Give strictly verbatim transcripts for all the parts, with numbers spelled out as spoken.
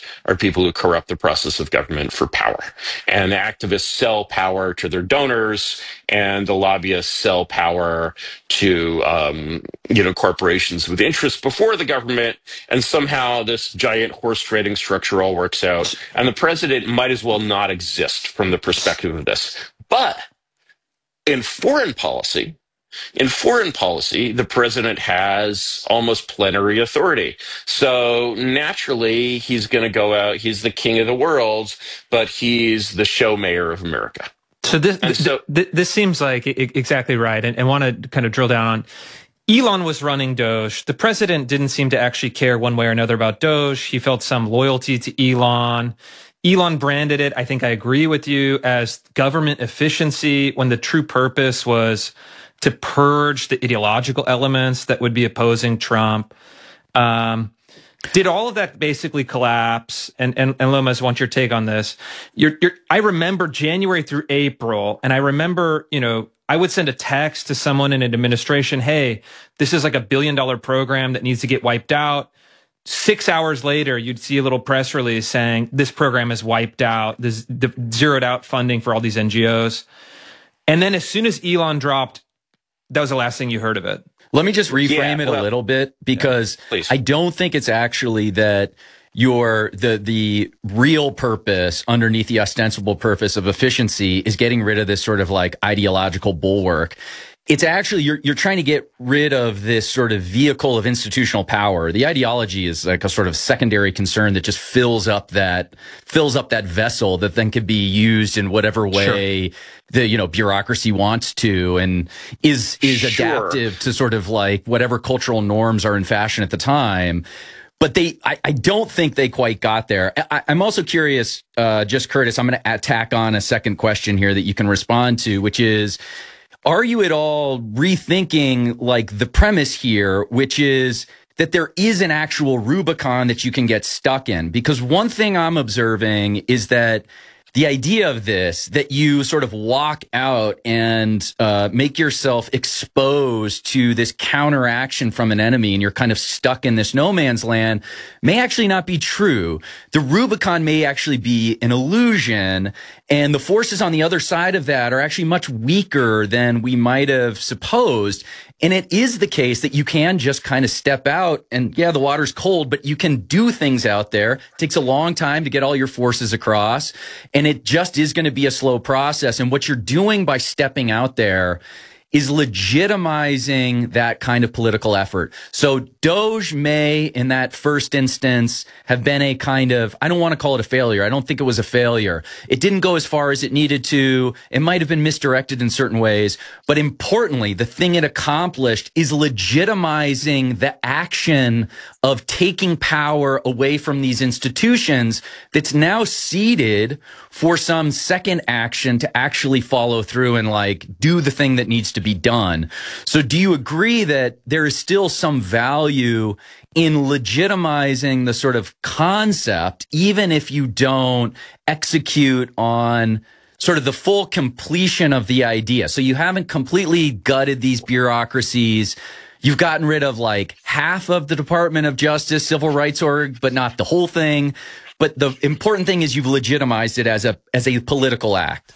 are people who corrupt the process of government for power. And activists sell power to their donors, and the lobbyists sell power to um, you know corporations with interests before the government. And somehow this giant horse trading structure all works out. And the president might as well not exist from the perspective of this. But in foreign policy, in foreign policy, the president has almost plenary authority. So naturally, he's going to go out. He's the king of the world, but he's the show mayor of America. So this And so, th- th- this seems like I- exactly right, and, and want to kind of drill down on. Elon was running Doge. The president didn't seem to actually care one way or another about Doge. He felt some loyalty to Elon. Elon branded it, I think I agree with you, as government efficiency when the true purpose was to purge the ideological elements that would be opposing Trump. Um, did all of that basically collapse? And, and, and Lomas, I want your take on this. You're, you're, I remember January through April, and I remember, you know, I would send a text to someone in an administration, hey, this is like a billion dollar program that needs to get wiped out. Six hours later, you'd see a little press release saying this program is wiped out. This zeroed out funding for all these N G Os. And then as soon as Elon dropped, that was the last thing you heard of it. Let me just reframe Yeah, it well, a little bit, because yeah, I don't think it's actually that your the the real purpose underneath the ostensible purpose of efficiency is getting rid of this sort of like ideological bulwark. It's actually you're you're trying to get rid of this sort of vehicle of institutional power. The ideology is like a sort of secondary concern that just fills up that fills up that vessel that then could be used in whatever way sure. the you know bureaucracy wants to, and is is sure. adaptive to sort of like whatever cultural norms are in fashion at the time. But they, I, I don't think they quite got there. I, I'm also curious, uh, just Curtis, I'm going to tack on a second question here that you can respond to, which is, are you at all rethinking like the premise here, which is that there is an actual Rubicon that you can get stuck in? Because one thing I'm observing is that the idea of this, that you sort of walk out and uh, make yourself exposed to this counteraction from an enemy and you're kind of stuck in this no man's land, may actually not be true. The Rubicon may actually be an illusion, and the forces on the other side of that are actually much weaker than we might have supposed. And it is the case that you can just kind of step out and, yeah, the water's cold, but you can do things out there. It takes a long time to get all your forces across, and it just is going to be a slow process. And what you're doing by stepping out there is legitimizing that kind of political effort. So Doge may, in that first instance, have been a kind of, I don't want to call it a failure. I don't think it was a failure. It didn't go as far as it needed to. It might have been misdirected in certain ways. But importantly, the thing it accomplished is legitimizing the action of taking power away from these institutions that's now seeded for some second action to actually follow through and like do the thing that needs to be done. So do you agree that there is still some value in legitimizing the sort of concept, even if you don't execute on sort of the full completion of the idea? So you haven't completely gutted these bureaucracies. You've gotten rid of like half of the Department of Justice, Civil Rights Org, but not the whole thing. But the important thing is you've legitimized it as a as a political act.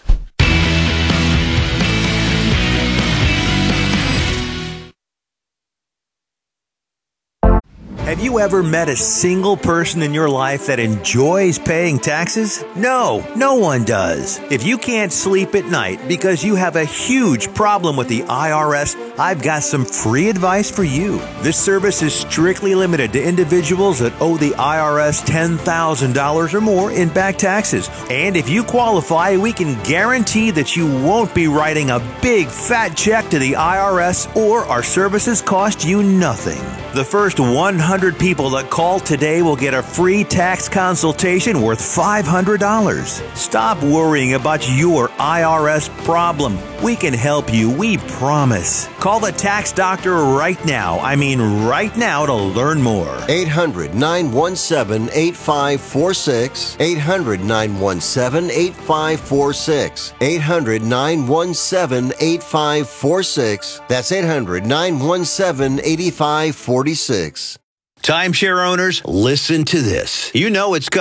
Have you ever met a single person in your life that enjoys paying taxes? No, no one does. If you can't sleep at night because you have a huge problem with the I R S, I've got some free advice for you. This service is strictly limited to individuals that owe the I R S ten thousand dollars or more in back taxes. And if you qualify, we can guarantee that you won't be writing a big fat check to the I R S, or our services cost you nothing. The first one hundred people that call today will get a free tax consultation worth five hundred dollars. Stop worrying about your I R S problem. We can help you, we promise. Call the tax doctor right now. I mean right now to learn more. eight hundred, nine one seven, eight five four six. eight hundred, nine one seven, eight five four six. eight hundred, nine one seven, eight five four six. That's eight hundred, nine one seven, eight five four six. Timeshare owners, listen to this. You know it's